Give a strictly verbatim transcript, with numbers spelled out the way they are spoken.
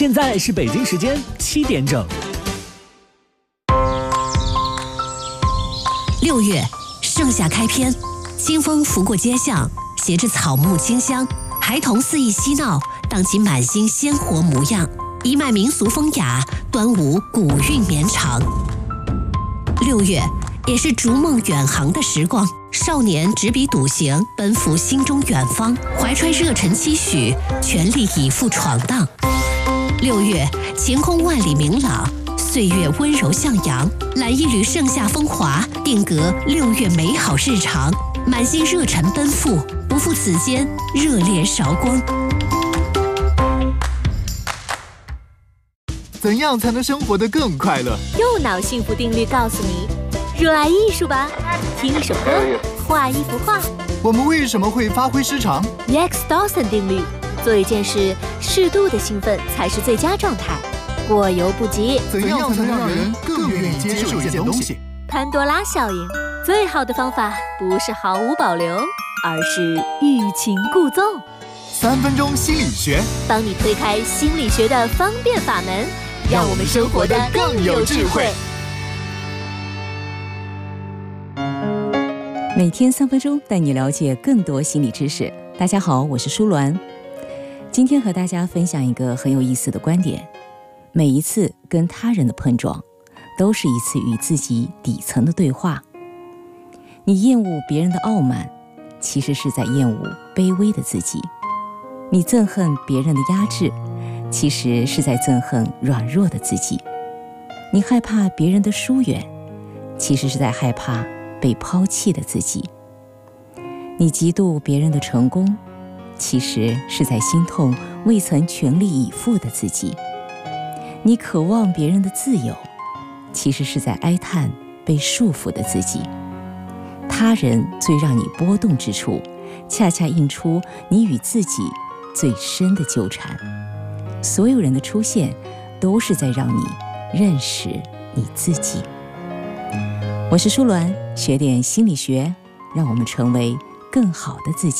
现在是北京时间七点整。 六月，盛夏开篇，清风拂过街巷，携着草木清香，孩童肆意嬉闹，荡起满心鲜活模样，一脉民俗风雅，端午古韵绵长。六月，也是逐梦远航的时光，少年执笔笃行，奔赴心中远方，怀揣热忱期许，全力以赴闯荡。六月，晴空万里明朗，岁月温柔向阳，揽一缕盛夏风华，定格六月美好日常，满心热忱奔赴，不负此间热烈韶光。 怎样才能生活得更快乐？ 右脑幸福定律告诉你，热爱艺术吧，听一首歌，画一幅画。 我们为什么会发挥失常 Rex Dawson 定律，做一件事，适度的兴奋才是最佳状态，过犹不及。 怎样才能让人更愿意接受一件东西？ 潘多拉效应，最好的方法不是毫无保留，而是欲擒故纵。 三分钟心理学， 帮你推开心理学的方便法门，让我们生活得更有智慧。 每天三分钟，带你了解更多心理知识。大家好，我是舒鸾。今天和大家分享一个很有意思的观点：每一次跟他人的碰撞，都是一次与自己底层的对话。你厌恶别人的傲慢，其实是在厌恶卑微的自己；你憎恨别人的压制，其实是在憎恨软弱的自己；你害怕别人的疏远，其实是在害怕被抛弃的自己；你嫉妒别人的成功，其实是在心痛未曾全力以赴的自己；你渴望别人的自由，其实是在哀叹被束缚的自己。他人最让你波动之处，恰恰映出你与自己最深的纠缠。所有人的出现，都是在让你认识你自己。我是舒鸾，学点心理学，让我们成为更好的自己。